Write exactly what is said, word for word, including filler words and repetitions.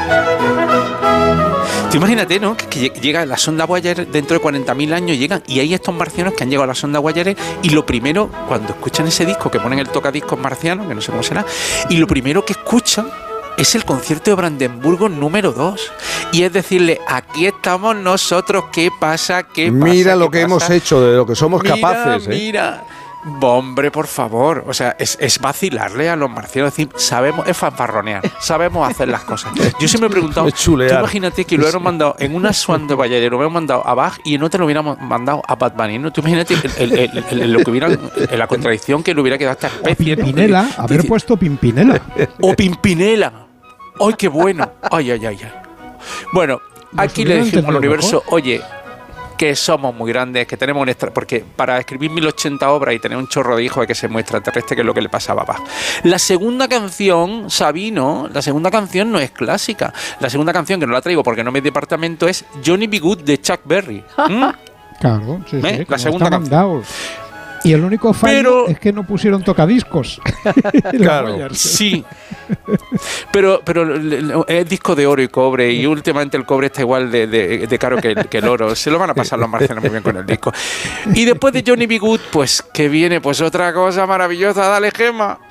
Tú imagínate, ¿no? Que, que llega la sonda Voyager dentro de cuarenta mil años, llegan y hay estos marcianos que han llegado a la sonda Voyager y lo primero, cuando escuchan ese disco, que ponen el tocadiscos marciano, que no sé cómo será, y lo primero que escuchan es el concierto de Brandenburgo número dos. Y es decirle, aquí estamos nosotros, ¿qué pasa? ¿Qué pasa? Mira lo ¿Qué que pasa? hemos hecho, de lo que somos Mira, capaces. ¿eh? Mira, hombre, por favor. O sea, es, es vacilarle a los marcianos. Es decir, sabemos, es fanfarronear, sabemos hacer las cosas. Yo siempre me he preguntado, Es chulear. tú imagínate que lo hubiéramos mandado en una sonda Voyager, lo hubiéramos mandado a Bach y en otra lo hubiéramos mandado a Bad Bunny, ¿no? Tú imagínate el, el, el, el, lo que hubiera, la contradicción que le hubiera quedado a esta especie. Pimpinela, ¿no? haber puesto Pimpinela. O Pimpinela. ¡Ay, qué bueno! ¡Ay, ay, ay! ay. Bueno, aquí le dijimos al universo, oye, que somos muy grandes, que tenemos un extra... Porque para escribir mil ochenta obras y tener un chorro de hijos hay que ser muy extraterrestre, que es lo que le pasaba a Bach. La segunda canción, Sabino, la segunda canción no es clásica. La segunda canción, que no la traigo porque no me es departamento, es Johnny B. Good de Chuck Berry. ¿Mm? Claro, sí, ¿Eh? sí. La segunda canción. Mandados. Y el único fallo Pero, es que no pusieron tocadiscos. Claro. Sí. Pero, pero es disco de oro y cobre, y últimamente el cobre está igual de, de, de caro que el, que el oro. Se lo van a pasar los marcianos muy bien con el disco. Y después de Johnny B. Good, pues que viene pues otra cosa maravillosa. Dale, Gemma.